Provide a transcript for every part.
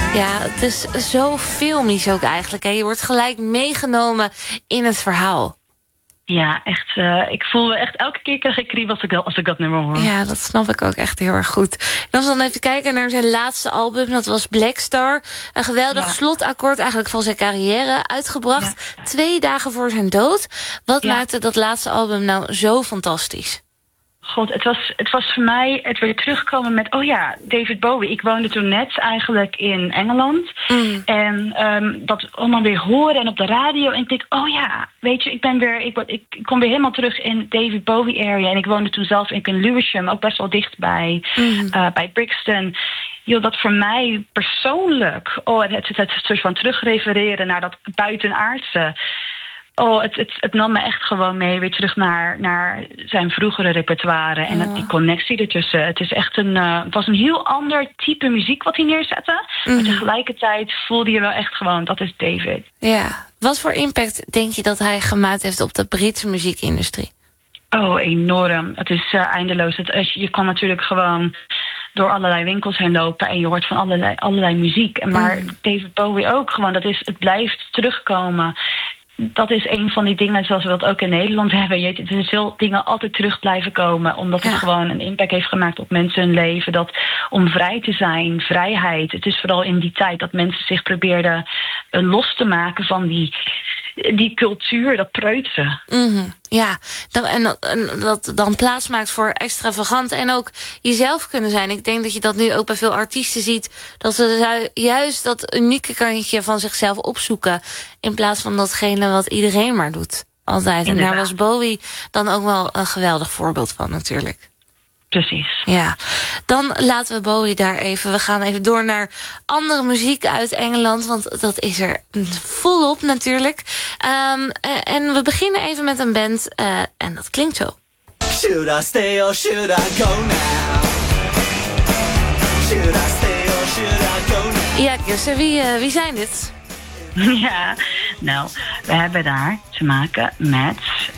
Ja, het is zo filmisch ook eigenlijk. Hè? Je wordt gelijk meegenomen in het verhaal. Ja, echt. Ik voel echt elke keer krijg ik kriebels als ik dat nummer hoor. Ja, dat snap ik ook echt heel erg goed. En als we dan even kijken naar zijn laatste album, dat was Black Star. Een geweldig slotakkoord eigenlijk van zijn carrière, uitgebracht 2 dagen voor zijn dood. Wat maakte dat laatste album nou zo fantastisch? God, het was voor mij het weer terugkomen met... oh ja, David Bowie. Ik woonde toen net eigenlijk in Engeland. En dat allemaal weer horen en op de radio. En ik denk, oh ja, weet je, ik kom weer helemaal terug in David Bowie area. En ik woonde toen zelf in Lewisham, ook best wel dichtbij, bij Brixton. Joh, dat voor mij persoonlijk... het soort van terugrefereren naar dat buitenaardse... Het nam me echt gewoon mee weer terug naar zijn vroegere repertoire. En die connectie ertussen. Het is echt het was een heel ander type muziek wat hij neerzette. Maar tegelijkertijd voelde je wel echt gewoon, dat is David. Ja. Wat voor impact denk je dat hij gemaakt heeft op de Britse muziekindustrie? Oh, enorm. Het is eindeloos. Je kan natuurlijk gewoon door allerlei winkels heen lopen en je hoort van allerlei muziek. Maar David Bowie ook gewoon. Het blijft terugkomen. Dat is een van die dingen zoals we dat ook in Nederland hebben. Er is veel dingen altijd terug blijven komen. Omdat het gewoon een impact heeft gemaakt op mensen hun leven. Dat om vrij te zijn, vrijheid. Het is vooral in die tijd dat mensen zich probeerden los te maken van die cultuur, dat preutsen. Ja, dat dan plaats maakt voor extravagant en ook jezelf kunnen zijn. Ik denk dat je dat nu ook bij veel artiesten ziet, dat ze juist dat unieke kantje van zichzelf opzoeken, in plaats van datgene wat iedereen maar doet. Altijd. En daar was Bowie dan ook wel een geweldig voorbeeld van natuurlijk. Precies. Ja, dan laten we Bowie daar even. We gaan even door naar andere muziek uit Engeland, want dat is er volop natuurlijk. En we beginnen even met een band en dat klinkt zo. Should I stay or should I go now? Should I stay or should I go now? Ja, Kirsten, wie zijn dit? Ja, nou, we hebben daar te maken met...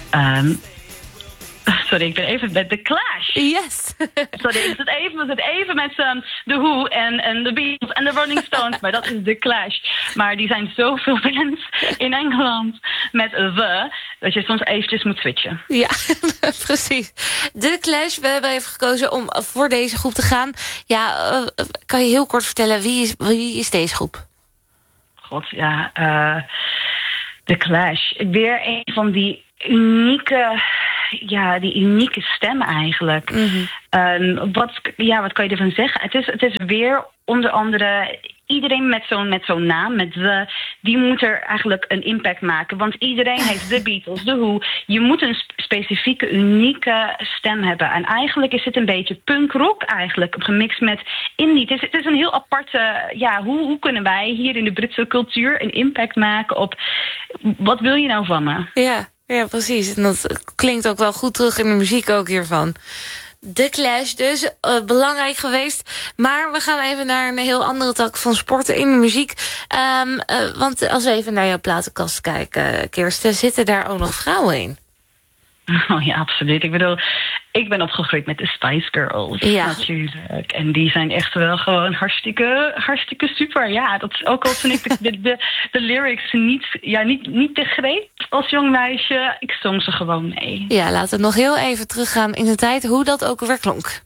Sorry, ik ben even met The Clash. Yes. Sorry, ik zit even met The Who en The Beatles en The Rolling Stones. Maar dat is The Clash. Maar die zijn zoveel bands in Engeland met The... dat je soms eventjes moet switchen. Ja, precies. The Clash, we hebben even gekozen om voor deze groep te gaan. Ja, kan je heel kort vertellen, wie is deze groep? God, ja. The Clash. Weer een van die unieke... Ja, die unieke stem eigenlijk. Wat kan je ervan zeggen? Het is weer onder andere... Iedereen met zo'n naam, met die moet er eigenlijk een impact maken. Want iedereen heeft The Beatles, The Who. Je moet een specifieke, unieke stem hebben. En eigenlijk is het een beetje punkrock eigenlijk, gemixt met indie. Het is een heel aparte... Ja, hoe kunnen wij hier in de Britse cultuur een impact maken op... Wat wil je nou van me? Ja, precies. En dat klinkt ook wel goed terug in de muziek ook hiervan. The Clash dus, belangrijk geweest. Maar we gaan even naar een heel andere tak van sporten in de muziek. Want als we even naar jouw platenkast kijken, Kirsten, zitten daar ook nog vrouwen in? Oh ja, absoluut. Ik bedoel, ik ben opgegroeid met de Spice Girls. Ja. Natuurlijk. En die zijn echt wel gewoon hartstikke super. Ja, dat is ook al toen ik de lyrics niet begreep als jong meisje. Ik zong ze gewoon mee. Ja, laten we nog heel even teruggaan in de tijd hoe dat ook weer klonk.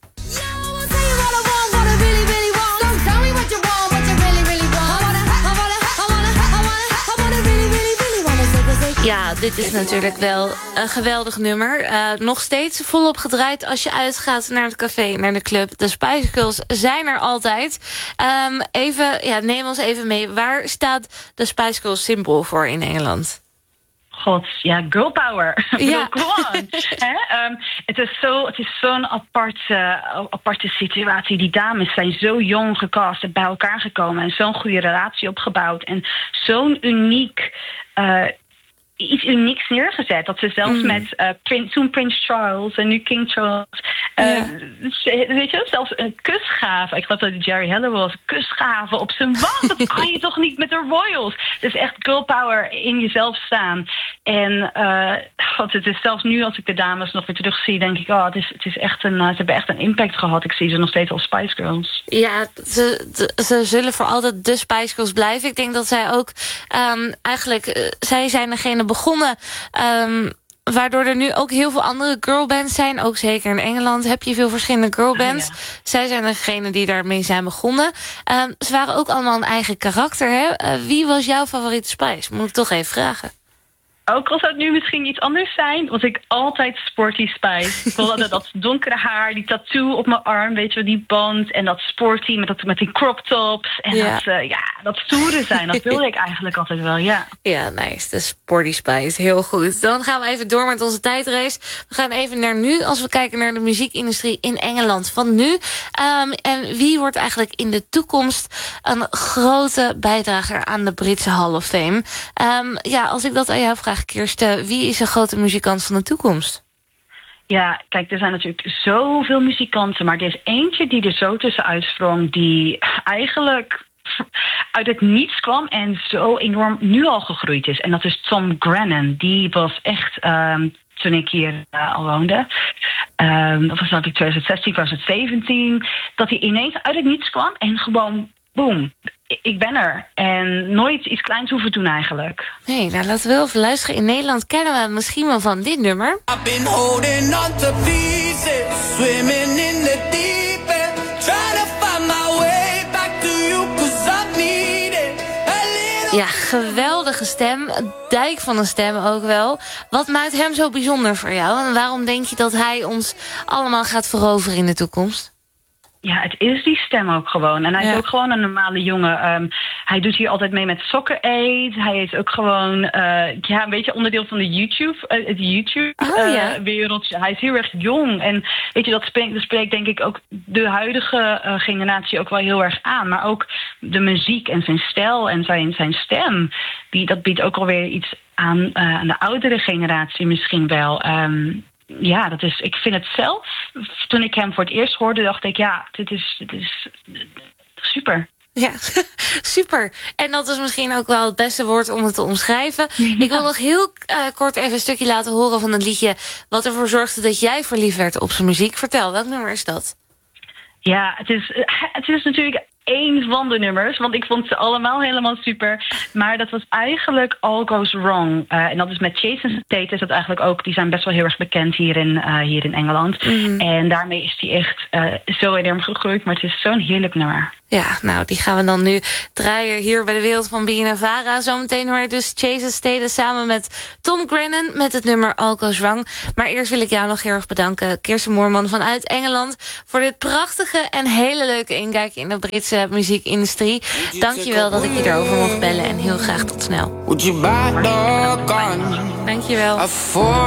Ja, dit is natuurlijk wel een geweldig nummer. Nog steeds volop gedraaid als je uitgaat naar het café, naar de club. De Spice Girls zijn er altijd. Neem ons even mee. Waar staat de Spice Girls symbool voor in Engeland? God, ja, girl power. Ja. Come on. Het is zo'n aparte situatie. Die dames zijn zo jong gecast en bij elkaar gekomen en zo'n goede relatie opgebouwd en zo'n uniek iets unieks neergezet. Dat ze zelfs met toen Prince Charles en nu King Charles... weet je, zelfs een kus gaven. Ik geloof dat het Jerry Heller was. Kus gaven op zijn wand. Dat kan je toch niet met de Royals? Dus echt girl power in jezelf staan. En het is zelfs nu als ik de dames nog weer terugzie... denk ik, het is echt ze hebben echt een impact gehad. Ik zie ze nog steeds als Spice Girls. Ja, ze zullen voor altijd de Spice Girls blijven. Ik denk dat zij ook eigenlijk... zij zijn degene begonnen... waardoor er nu ook heel veel andere girlbands zijn. Ook zeker in Engeland heb je veel verschillende girlbands. Ja. Zij zijn degene die daarmee zijn begonnen. Ze waren ook allemaal een eigen karakter. Hè? Wie was jouw favoriete Spice? Moet ik toch even vragen. Ook al zou het nu misschien iets anders zijn, was ik altijd Sporty Spice. Ik wilde dat donkere haar, die tattoo op mijn arm, weet je wel, die band. En dat sporty met die crop tops. En dat stoere zijn, dat wilde ik eigenlijk altijd wel, ja. Ja, nice. De Sporty Spice, heel goed. Dan gaan we even door met onze tijdreis. We gaan even naar nu, als we kijken naar de muziekindustrie in Engeland van nu. En wie wordt eigenlijk in de toekomst een grote bijdrager aan de Britse Hall of Fame? Als ik dat aan jou vraag, Kirsten, wie is een grote muzikant van de toekomst? Ja, kijk, er zijn natuurlijk zoveel muzikanten, maar er is eentje die er zo tussenuit sprong, die eigenlijk uit het niets kwam en zo enorm nu al gegroeid is. En dat is Tom Grennan. Die was echt, toen ik hier al woonde, dat was natuurlijk 2016, 2017, dat hij ineens uit het niets kwam en gewoon, boom, ik ben er. En nooit iets kleins hoeven doen eigenlijk. Nee, nou laten we wel even luisteren. In Nederland kennen we misschien wel van dit nummer. I've been holding on to pieces, swimming in the deep end, trying to find my way back to you, 'cause I need it. Ja, geweldige stem. Een dijk van een stem ook wel. Wat maakt hem zo bijzonder voor jou? En waarom denk je dat hij ons allemaal gaat veroveren in de toekomst? Ja, het is die stem ook gewoon. En hij is ook gewoon een normale jongen. Hij doet hier altijd mee met Soccer Aid. Hij is ook gewoon een beetje onderdeel van de YouTube-wereldje. Hij is heel erg jong. En weet je, dat spreekt denk ik ook de huidige generatie ook wel heel erg aan. Maar ook de muziek en zijn stijl en zijn stem. Dat biedt ook alweer iets aan de oudere generatie misschien wel. Ja, ik vind het zelf, toen ik hem voor het eerst hoorde, dacht ik, dit is super. Ja, super. En dat is misschien ook wel het beste woord om het te omschrijven. Ja. Ik wil nog heel kort even een stukje laten horen van het liedje wat ervoor zorgde dat jij verliefd werd op zijn muziek. Vertel, welk nummer is dat? Ja, het is natuurlijk één van de nummers, want ik vond ze allemaal helemaal super. Maar dat was eigenlijk All Goes Wrong. En dat is met Jason Tate is dat eigenlijk ook. Die zijn best wel heel erg bekend hier in Engeland. Mm-hmm. En daarmee is die echt zo enorm gegroeid. Maar het is zo'n heerlijk nummer. Ja, nou, die gaan we dan nu draaien hier bij de Wereld van BNNVARA. Zometeen hoor je dus Jason Tate samen met Tom Grennan met het nummer All Goes Wrong. Maar eerst wil ik jou nog heel erg bedanken, Kirsten Moorman vanuit Engeland, voor dit prachtige en hele leuke inkijk in de Britse muziekindustrie. Dankjewel dat ik je erover mocht bellen en heel graag tot snel. Dankjewel.